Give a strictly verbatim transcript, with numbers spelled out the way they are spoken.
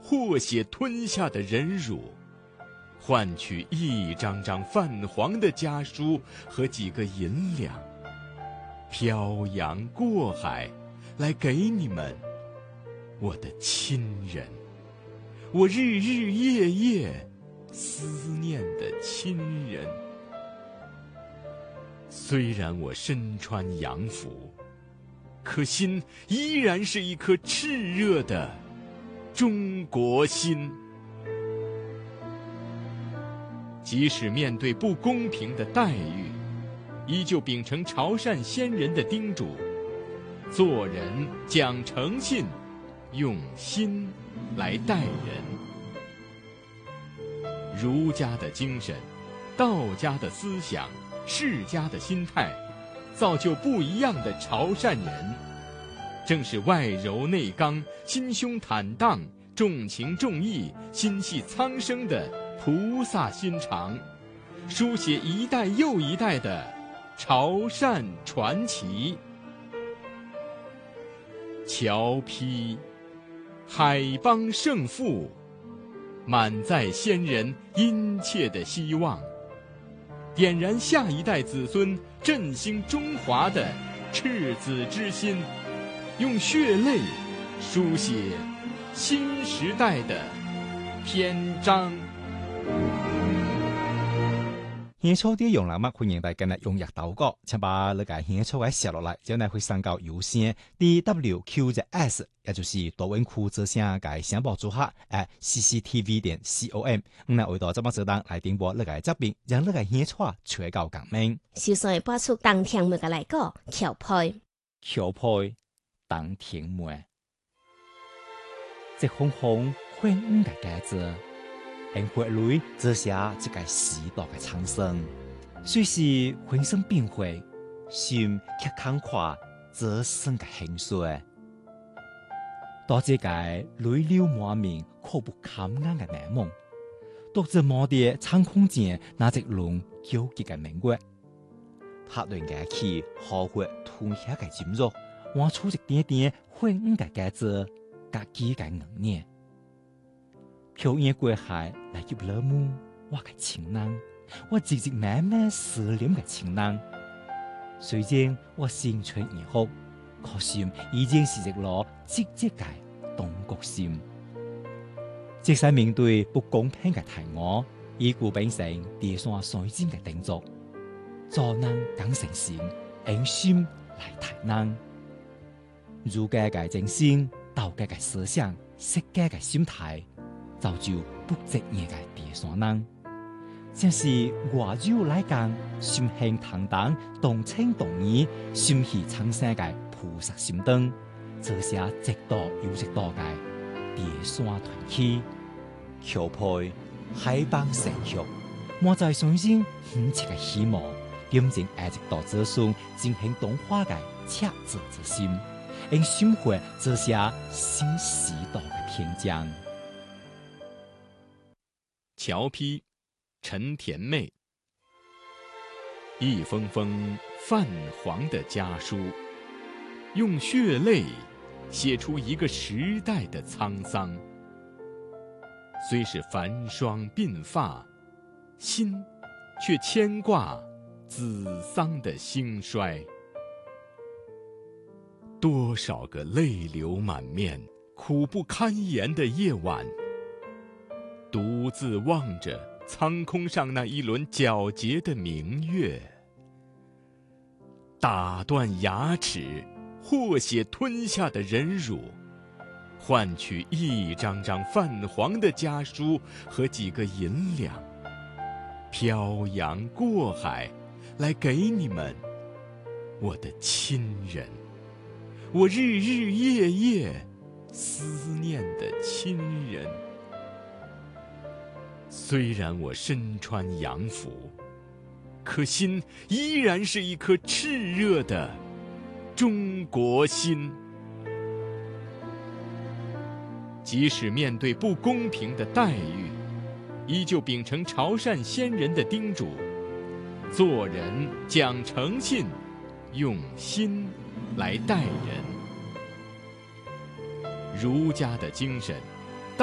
或血吞下的忍辱，换取一张张泛黄的家书和几个银两，漂洋过海来给你们，我的亲人，我日日夜夜思念的亲人。虽然我身穿洋服，可心依然是一颗炽热的中国心。即使面对不公平的待遇，依旧秉承潮汕先人的叮嘱，做人讲诚信，用心来待人。儒家的精神，道家的思想，世家的心态，造就不一样的潮汕人。正是外柔内刚、心胸坦荡、重情重义、心系苍生的菩萨心肠，书写一代又一代的潮汕传奇。侨批，海邦盛富，满载先人殷切的希望，点燃下一代子孙振兴中华的赤子之心，用血泪书写新时代的篇章。 獻草啲用人物歡迎大家嚟踴躍投稿，請把呢個獻草嘅寫落嚟，之後呢會上到郵箱 D W Q S， 也就是大灣區之聲嘅聲報組合 at C C T V 點 com。咁呢為到這麼適當嚟點播呢個質變，讓呢個獻草傳到革命。 首先播出當天末嘅嚟個僑批， 僑批當天末，即紅紅歡五嘅佳節。喺血裏折寫這個時代嘅蒼生，雖是渾身變灰，心卻慷慨這生嘅興衰。多這個淚流滿面、苦不堪言嘅美夢，獨自摸啲蒼空間那隻龍糾結嘅明月，拍斷嘅氣，好血吞下嘅尖肉，挖出一點點昏暗嘅價值，夾幾嘅硬念。漂洋過海來入了母，我嘅情人，我直直慢慢思念嘅情人。雖然我心存疑惑，可心已經是一顆積極嘅東國心。即使面對不公平嘅題我，以故變成第三水晶嘅定作，做人更誠心，用心來談人。儒家嘅精神，道家嘅思想，釋家嘅心態。造就不職業嘅第三人，正是外柔來剛、心胸坦蕩、動情動義、心繫蒼生嘅菩薩心燈，這些直道有直道嘅第三團體，僑批海邦盛福，我在相信懇切嘅希望，點正愛直道子孫進行動化嘅赤子之心，用心活這些新時代嘅篇章。 僑批，陳甜妹。一封封泛黃的家書，用血淚寫出一個時代的滄桑。雖是繁霜鬢髮，心卻牽掛子桑的興衰。多少個淚流滿面、苦不堪言的夜晚，獨自望着蒼空上那一輪皎潔的明月，打斷牙齒、或血吞下的忍辱，換取一張張泛黃的家書和幾個銀兩，漂洋過海來給你們，我的親人，我日日夜夜思念的親人。雖然我身穿洋服，可心依然是一顆熾熱的中國心。即使面對不公平的待遇，依舊秉承潮汕先人的叮囑，做人講誠信，用心來待人。儒家的精神，